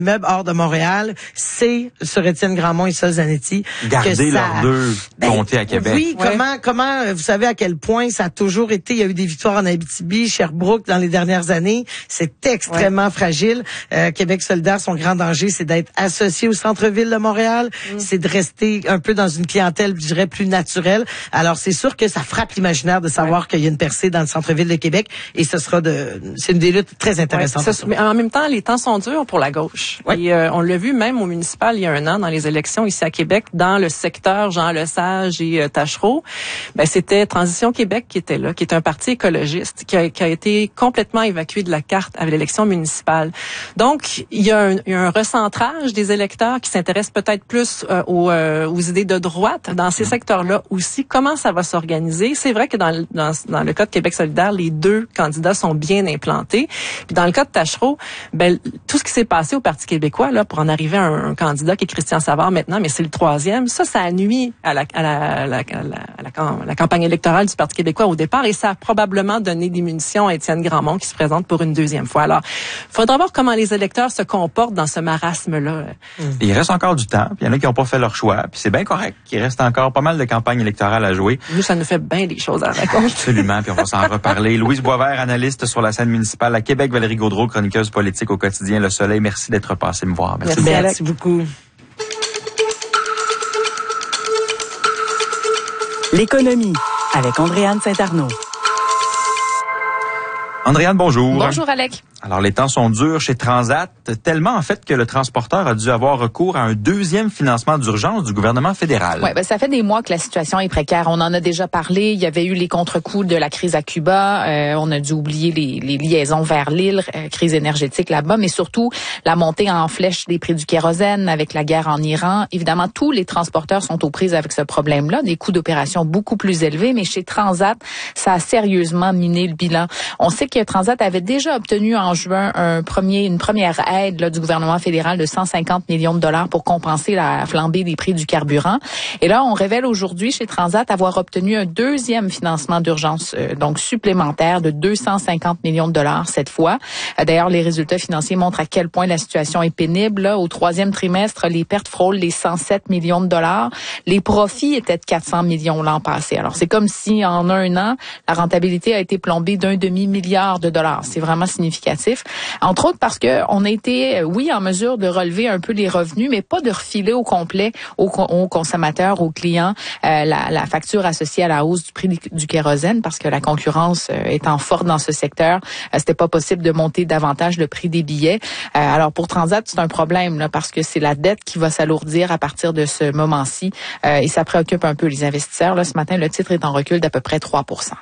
meubles hors de Montréal, c'est sur Étienne Grandmont et Sol Zanetti. Garder leurs deux comtés à Québec. Oui, comment, vous savez à quel point ça a toujours été, il y a eu des victoires en Abitibi, Sherbrooke dans les dernières années. C'est extrêmement fragile. Québec solidaire, son grand danger, c'est d'être associé au centre-ville de Montréal. C'est de rester un peu dans une clientèle, je dirais, plus naturelle. Alors, c'est sûr que ça frappe l'imaginaire de savoir qu'il y a une percée dans le centre-ville de Québec et c'est une des luttes très intéressantes. Mais en même temps, les temps sont durs pour la gauche. Et on l'a vu même au municipal il y a un an dans les élections ici à Québec, dans le secteur Jean Lesage et Tachereau. C'était Transition Québec qui était là, qui est un parti écologiste qui a été complètement évacué de la carte à l'élection municipale. Donc, il y a un recentrage des électeurs qui s'intéressent peut-être plus aux idées de droite dans ces secteurs-là aussi. Comment ça va s'organiser? C'est vrai que dans le cas de Québec solidaire, les deux candidats sont bien implantés. Puis dans le cas de Tachereau, tout ce qui s'est passé au Parti québécois là pour en arriver à un candidat qui est Christian Savard maintenant, mais c'est le troisième. Ça a nuit à la campagne électorale du Parti québécois au départ et ça a probablement donné des munitions à Étienne Grandmont qui se présente pour une deuxième fois. Alors, il faudra voir comment les électeurs se comportent dans ce marasme-là. Il reste encore du temps, puis il y en a qui n'ont pas fait leur choix, puis c'est bien correct. Il reste encore pas mal de campagnes électorales à jouer. Nous, ça nous fait bien des choses à raconter. Absolument, puis on va s'en reparler. Louise Boisvert, analyste sur la scène municipale à Québec, Valérie Gaudreault, chroniqueuse politique au quotidien Le Soleil. Merci d'être passé me voir. Merci beaucoup. L'économie avec Andréane Saint-Arnaud. Andréane, bonjour. Bonjour, Alec. Alors, les temps sont durs chez Transat, tellement en fait que le transporteur a dû avoir recours à un deuxième financement d'urgence du gouvernement fédéral. Ouais, ça fait des mois que la situation est précaire. On en a déjà parlé. Il y avait eu les contre-coups de la crise à Cuba. On a dû oublier les liaisons vers l'île, crise énergétique là-bas, mais surtout la montée en flèche des prix du kérosène avec la guerre en Iran. Évidemment, tous les transporteurs sont aux prises avec ce problème-là, des coûts d'opération beaucoup plus élevés, mais chez Transat, ça a sérieusement miné le bilan. On sait que Transat avait déjà obtenu en juin une première aide là, du gouvernement fédéral de 150 millions de dollars pour compenser la flambée des prix du carburant. Et là, on révèle aujourd'hui chez Transat avoir obtenu un deuxième financement d'urgence, donc supplémentaire de 250 millions de dollars cette fois. D'ailleurs, les résultats financiers montrent à quel point la situation est pénible. Là, au troisième trimestre, les pertes frôlent les 107 millions de dollars. Les profits étaient de 400 millions l'an passé. Alors, c'est comme si en un an, la rentabilité a été plombée d'1 demi-milliard de dollars. C'est vraiment significatif. Entre autres parce que on a été, oui, en mesure de relever un peu les revenus, mais pas de refiler au complet aux consommateurs, aux clients, la facture associée à la hausse du prix du kérosène, parce que la concurrence étant forte dans ce secteur, c'était pas possible de monter davantage le prix des billets. Alors pour Transat, c'est un problème là, parce que c'est la dette qui va s'alourdir à partir de ce moment-ci et ça préoccupe un peu les investisseurs. Là, ce matin, le titre est en recul d'à peu près 3%.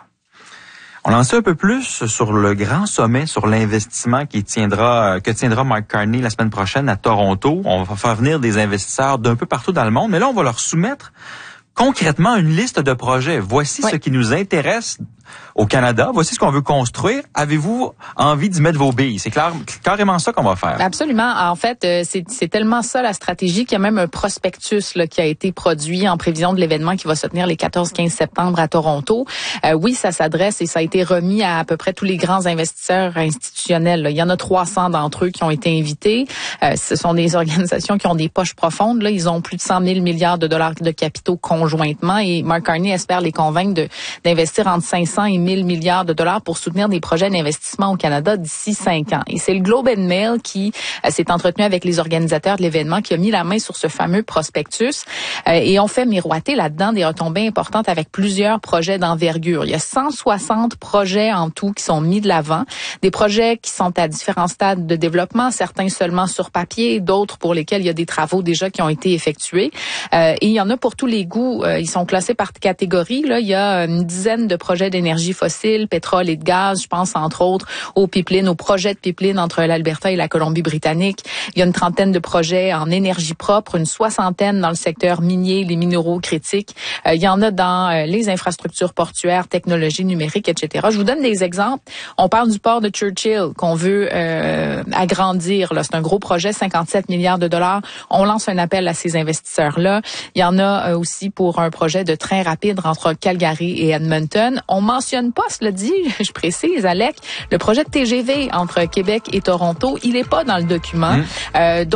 On en sait un peu plus sur le grand sommet sur l'investissement que tiendra Mark Carney la semaine prochaine à Toronto. On va faire venir des investisseurs d'un peu partout dans le monde, mais là, on va leur soumettre concrètement une liste de projets. Voici ce qui nous intéresse au Canada. Voici ce qu'on veut construire. Avez-vous envie d'y mettre vos billes? C'est carrément ça qu'on va faire. Absolument. En fait, c'est tellement ça la stratégie qu'il y a même un prospectus là, qui a été produit en prévision de l'événement qui va se tenir les 14-15 septembre à Toronto. Oui, ça s'adresse et ça a été remis à peu près tous les grands investisseurs institutionnels. Là. Il y en a 300 d'entre eux qui ont été invités. Ce sont des organisations qui ont des poches profondes. Là. Ils ont plus de 100 000 milliards de dollars de capitaux conjointement et Mark Carney espère les convaincre d'investir entre 500 et 1000 milliards de dollars pour soutenir des projets d'investissement au Canada d'ici 5 ans. Et c'est le Globe and Mail qui s'est entretenu avec les organisateurs de l'événement, qui a mis la main sur ce fameux prospectus et on fait miroiter là-dedans des retombées importantes avec plusieurs projets d'envergure. Il y a 160 projets en tout qui sont mis de l'avant, des projets qui sont à différents stades de développement, certains seulement sur papier, d'autres pour lesquels il y a des travaux déjà qui ont été effectués. Et il y en a pour tous les goûts. Ils sont classés par catégorie. Là, il y a une dizaine de projets d'énergie fossile, pétrole et de gaz. Je pense entre autres aux projets de pipeline entre l'Alberta et la Colombie-Britannique. Il y a une trentaine de projets en énergie propre, une soixantaine dans le secteur minier, les minéraux critiques. Il y en a dans les infrastructures portuaires, technologies numériques, etc. Je vous donne des exemples. On parle du port de Churchill qu'on veut agrandir. Là, c'est un gros projet, 57 milliards de dollars. On lance un appel à ces investisseurs-là. Il y en a aussi pour un projet de train rapide entre Calgary et Edmonton. On mentionne pas, cela dit, je précise, Alec, le projet de TGV entre Québec et Toronto, il est pas dans le document.